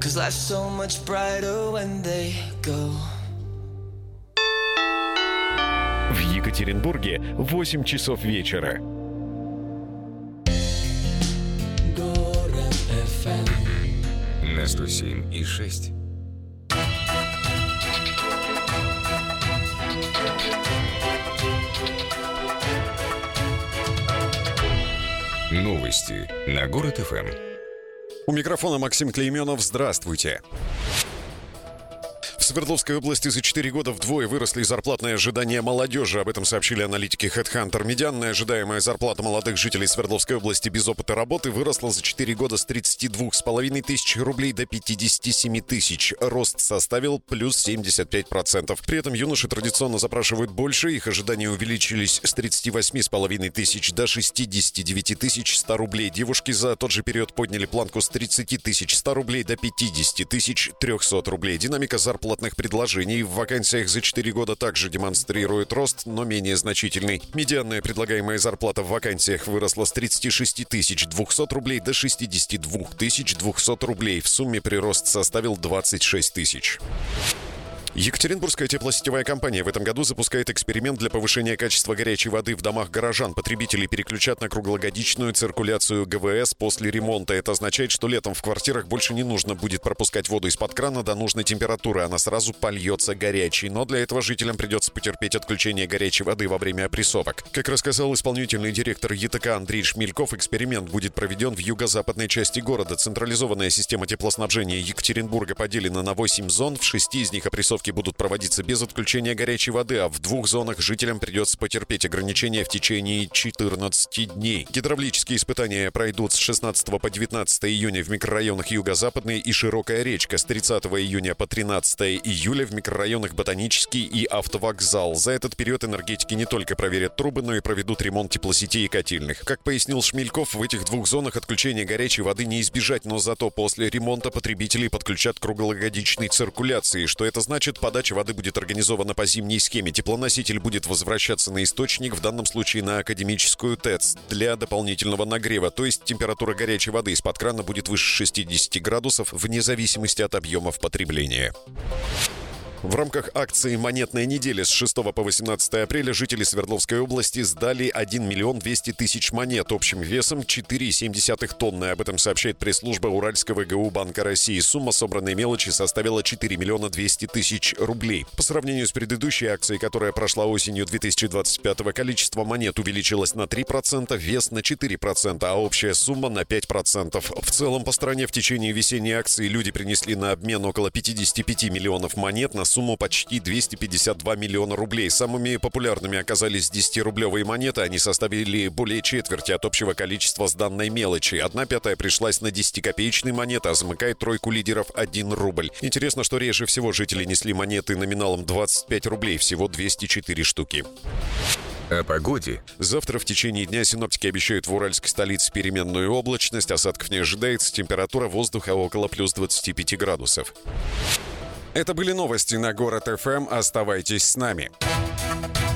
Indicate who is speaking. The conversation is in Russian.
Speaker 1: 'Cause life's so much brighter when they go.
Speaker 2: В Екатеринбурге 8 часов вечера.
Speaker 1: Город FM.
Speaker 3: На 107,6. Новости на Город ФМ.
Speaker 4: У микрофона Максим Клейменов. Здравствуйте. В Свердловской области за 4 года вдвое выросли зарплатные ожидания молодежи. Об этом сообщили аналитики HeadHunter. Медианная ожидаемая зарплата молодых жителей Свердловской области без опыта работы выросла за 4 года с 32,5 тысяч рублей до 57 тысяч. Рост составил плюс 75%. При этом юноши традиционно запрашивают больше. Их ожидания увеличились с 38,5 тысяч до 69 100 рублей. Девушки за тот же период подняли планку с 30 100 рублей до 50 300 рублей. Динамика зарплатных предложений в вакансиях за 4 года также демонстрирует рост, но менее значительный. Медианная предлагаемая зарплата в вакансиях выросла с 36 200 рублей до 62 200 рублей. В сумме прирост составил 26 тысяч. Екатеринбургская теплосетевая компания в этом году запускает эксперимент для повышения качества горячей воды в домах горожан. Потребители переключат на круглогодичную циркуляцию ГВС после ремонта. Это означает, что летом в квартирах больше не нужно будет пропускать воду из-под крана до нужной температуры. Она сразу польется горячей. Но для этого жителям придется потерпеть отключение горячей воды во время опрессовок. Как рассказал исполнительный директор ЕТК Андрей Шмельков, эксперимент будет проведен в юго-западной части города. Централизованная система теплоснабжения Екатеринбурга поделена на 8 зон. В 6 из них опрессовки будут проводиться без отключения горячей воды, а в 2 зонах жителям придется потерпеть ограничения в течение 14 дней. Гидравлические испытания пройдут с 16 по 19 июня в микрорайонах Юго-Западный и Широкая речка, с 30 июня по 13 июля в микрорайонах Ботанический и Автовокзал. За этот период энергетики не только проверят трубы, но и проведут ремонт теплосетей и котельных. Как пояснил Шмельков, в этих 2 зонах отключения горячей воды не избежать, но зато после ремонта потребителей подключат к круглогодичной циркуляции. Что это значит? Подача воды будет организована по зимней схеме. Теплоноситель будет возвращаться на источник, в данном случае на Академическую ТЭЦ, для дополнительного нагрева. То есть температура горячей воды из-под крана будет выше 60 градусов вне зависимости от объемов потребления. В рамках акции «Монетная неделя» с 6 по 18 апреля жители Свердловской области сдали 1 миллион 200 тысяч монет общим весом 4,7 тонны. Об этом сообщает пресс-служба Уральского ГУ Банка России. Сумма собранной мелочи составила 4 миллиона 200 тысяч рублей. По сравнению с предыдущей акцией, которая прошла осенью 2025-го, количество монет увеличилось на 3%, вес на 4%, а общая сумма на 5%. В целом по стране в течение весенней акции люди принесли на обмен около 55 миллионов монет на сумму почти 252 миллиона рублей. Самыми популярными оказались 10-рублевые монеты. Они составили более четверти от общего количества сданной мелочи. 1/5 пришлась на 10-копеечные монеты, а замыкает тройку лидеров 1 рубль. Интересно, что реже всего жители несли монеты номиналом 25 рублей, всего 204 штуки.
Speaker 3: О погоде.
Speaker 4: Завтра в течение дня синоптики обещают в уральской столице переменную облачность. Осадков не ожидается. Температура воздуха около плюс 25 градусов. Это были новости на Город ФМ. Оставайтесь с нами.